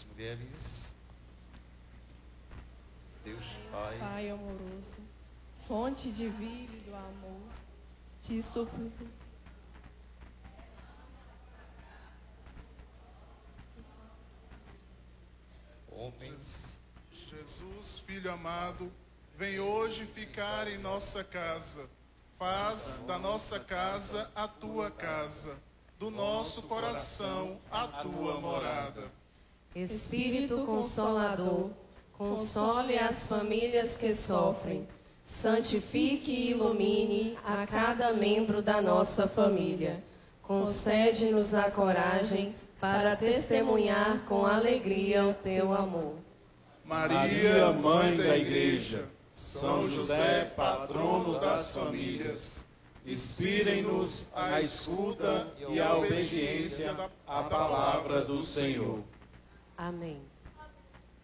das mulheres. Deus Pai amoroso, fonte de vida e do amor, te suplico. Homens, Jesus, Filho amado, vem hoje ficar em nossa casa. Faz da nossa casa a tua casa, do nosso coração a tua morada. Espírito Consolador, console as famílias que sofrem, santifique e ilumine a cada membro da nossa família. Concede-nos a coragem para testemunhar com alegria o teu amor. Maria, Mãe da Igreja, São José, patrono das famílias, inspirem-nos à escuta e à obediência à palavra do Senhor. Amém.